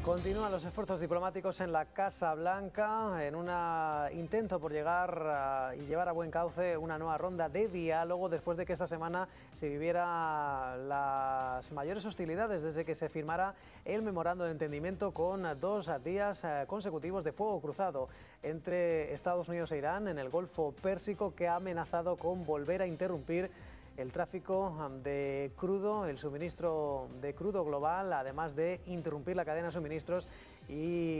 Continúan los esfuerzos diplomáticos en la Casa Blanca en un intento por llegar y llevar a buen cauce una nueva ronda de diálogo después de que esta semana se viviera las mayores hostilidades desde que se firmara el memorando de entendimiento con 2 días consecutivos de fuego cruzado entre Estados Unidos e Irán en el Golfo Pérsico, que ha amenazado con volver a interrumpir el tráfico de crudo, el suministro de crudo global, además de interrumpir la cadena de suministros y